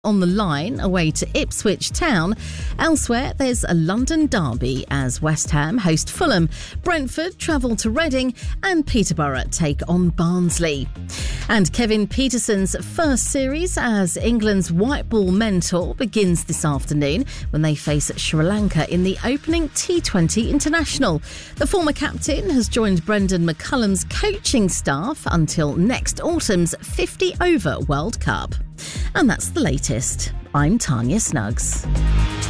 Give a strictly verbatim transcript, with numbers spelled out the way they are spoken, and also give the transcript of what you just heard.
on the line away to Ipswich Town. Elsewhere, there's a London derby as West Ham host Fulham, Brentford travel to Reading and Peterborough take on Barnsley. And Kevin Pietersen's first series as England's white ball mentor begins this afternoon when they face Sri Lanka in the opening T twenty International. The former captain has joined Brendan McCullum's coaching staff until next autumn's fifty over World Cup. And that's the latest. I'm Tanya Snuggs.